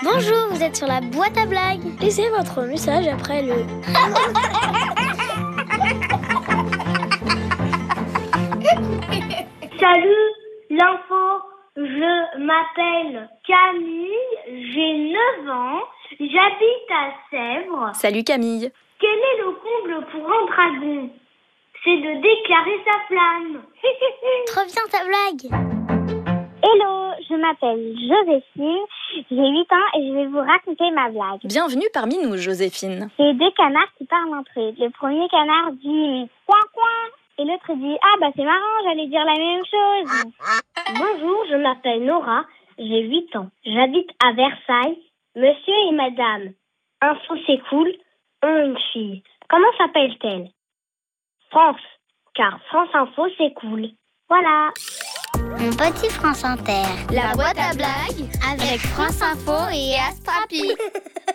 Bonjour, vous êtes sur la boîte à blagues. Laissez votre message après le... Salut, l'info, je m'appelle Camille, j'ai 9 ans, j'habite à Sèvres. Salut Camille. Quel est le comble pour un dragon? C'est de déclarer sa flamme. Trop bien ta blague. Hello, je m'appelle Joséphine, j'ai 8 ans et je vais vous raconter ma blague. Bienvenue parmi nous, Joséphine. C'est deux canards qui parlent entre eux. Le premier canard dit « coin coin » et l'autre dit « ah bah c'est marrant, j'allais dire la même chose ». Bonjour, je m'appelle Nora, j'ai 8 ans. J'habite à Versailles. Monsieur et madame, Info c'est cool, ont une fille. Comment s'appelle-t-elle? France, car France Info c'est cool. Voilà. Mon petit France Inter. La boîte à blagues Avec France Info et Astrapi.